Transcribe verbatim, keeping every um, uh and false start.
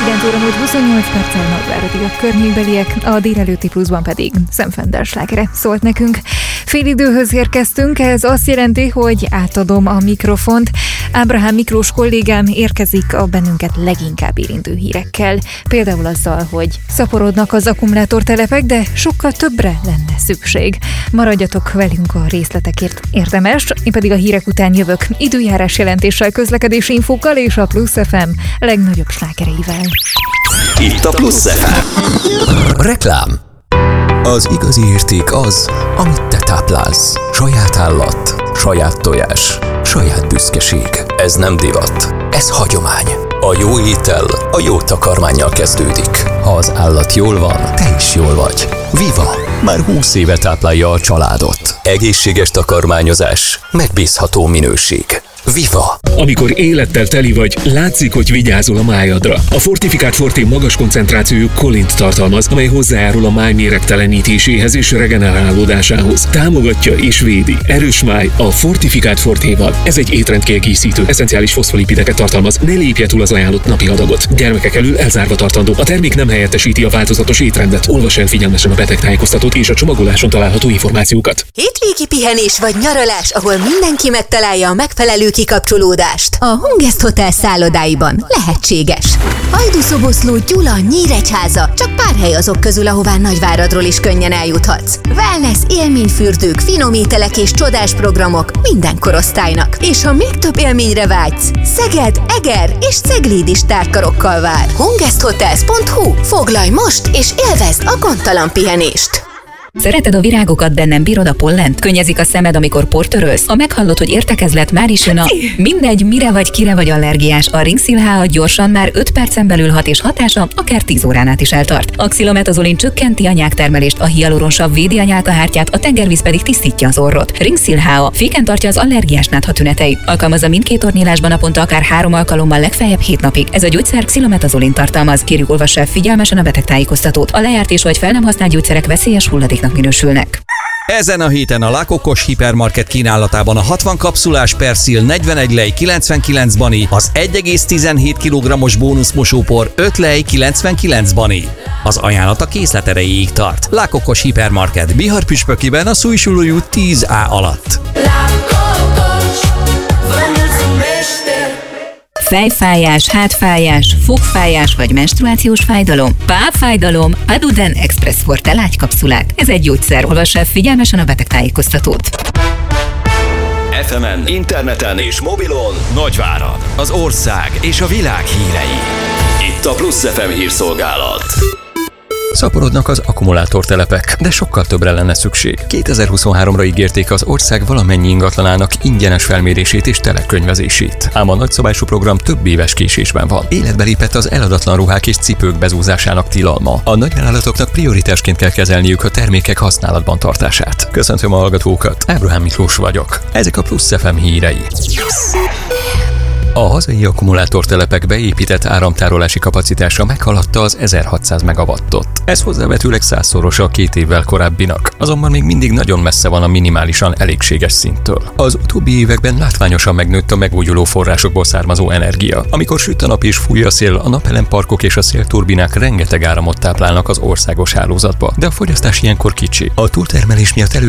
kilenc óra múlt huszonnyolc perccel Nagyváradi a környékbeliek, a délelőtti pluszban pedig Sam Fender slágere szólt nekünk. Félidőhöz érkeztünk, ez azt jelenti, hogy átadom a mikrofont. Ábrahám Miklós kollégám érkezik a bennünket leginkább érintő hírekkel. Például azzal, hogy szaporodnak az akkumulátortelepek, de sokkal többre lenne szükség. Maradjatok velünk a részletekért, érdemes. Én pedig a hírek után jövök időjárás jelentéssel, közlekedési infókkal és a Plusz ef em legnagyobb slágereivel. Itt a Plusz ef em. Reklám. Az igazi érték az, amit te táplálsz. Saját állat, saját tojás, saját büszkeség. Ez nem divat, ez hagyomány. A jó étel a jó takarmánnyal kezdődik. Ha az állat jól van, te is jól vagy. Viva! Már húsz éve táplálja a családot. Egészséges takarmányozás, megbízható minőség. Viva! Amikor élettel teli vagy, látszik, hogy vigyázol a májadra. A Fortifikált Forté magas koncentrációjú kolint tartalmaz, amely hozzájárul a máj méregtelenítéséhez és regenerálódásához. Támogatja és védi. Erős máj a Fortifikált Fortéval. Ez egy étrendkiegészítő, eszenciális foszfolipideket tartalmaz, ne lépje túl az ajánlott napi adagot. Gyermekek elől elzárva tartandó. A termék nem helyettesíti a változatos étrendet. Olvasd el figyelmesen a betegtájékoztatót és a csomagoláson található információkat. Hétvégi pihenés vagy nyaralás, ahol mindenki megtalálja a megfelelő kikapcsolódást. A Hungest Hotel szállodáiban lehetséges. Hajdúszoboszló, Gyula, Nyíregyháza, csak pár hely azok közül, ahová Nagyváradról is könnyen eljuthatsz. Wellness, élményfürdők, finom ételek és csodás programok minden korosztálynak. És ha még több élményre vágysz, Szeged, Eger és Cegléd is tárkarokkal vár. hungest hotels pont hu. Foglalj most és élvezd a gondtalan pihenést! Szereted a virágokat, de nem bírod a pollent? Könnyezik a szemed, amikor portörölsz? Ha meghallod, hogy értekezlet, már is jön a... Mindegy, mire vagy, kire vagy allergiás. A Ringsil há hat gyorsan már öt percen belül hat, és hatása akár tíz órán át is eltart. A xilometazoline csökkenti a nyáktermelést, a hialuronsav védi a nyálkahártyát, a tengervíz pedig tisztítja az orrot. Ringsil há á féken tartja az allergiás nátha tüneteit. Alkalmazza mindkét ornyílásban naponta akár három alkalommal, legfeljebb hét napig. Ez a gyógyszer xilometazoline tartalmaz. Kérjük, olvassa el figyelmesen a betegtájékoztatót. A lejárt és vagy fel nem használt gyógyszerek veszélyes hulladéknak minősülnek. Ezen a héten a Lakokos Hipermarket kínálatában a hatvan kapszulás Persil negyvenegy lej kilencvenkilenc bani, az egy egész tizenhét kilogrammos bónuszmosópor öt lej kilencvenkilenc bani. Az ajánlat a készlet erejéig tart. Lakokos Hipermarket Bihar püspökiben a Szújsulói út tíz á alatt. Fejfájás, hátfájás, fogfájás vagy menstruációs fájdalom, pápfájdalom, Aduden Express Forte lágykapszulák. Ez egy gyógyszer, olvass el figyelmesen a betegtájékoztatót. ef emen, interneten és mobilon Nagyvárad, az ország és a világ hírei. Itt a Plusz ef em hírszolgálat. Szaporodnak az akkumulátortelepek, de sokkal többre lenne szükség. kétezer-huszonháromra ígérték az ország valamennyi ingatlanának ingyenes felmérését és telekönyvezését. Ám a nagyszabású program több éves késésben van. Életbe lépett az eladatlan ruhák és cipők bezúzásának tilalma. A nagyvállalatoknak prioritásként kell kezelniük a termékek használatban tartását. Köszöntöm a hallgatókat, Ábrahám Miklós vagyok. Ezek a Plusz ef em hírei. A hazai akkumulátortelepek beépített áramtárolási kapacitása meghaladta az ezerhatszáz megawattot. Ez hozzávetőleg százszorosa a két évvel korábbinak, azonban még mindig nagyon messze van a minimálisan elégséges szinttől. Az utóbbi években látványosan megnőtt a megújuló forrásokból származó energia. Amikor süt a nap és fúj a szél, a napelemparkok és a szélturbinák rengeteg áramot táplálnak az országos hálózatba, de a fogyasztás ilyenkor kicsi. A túltermelés miatt elő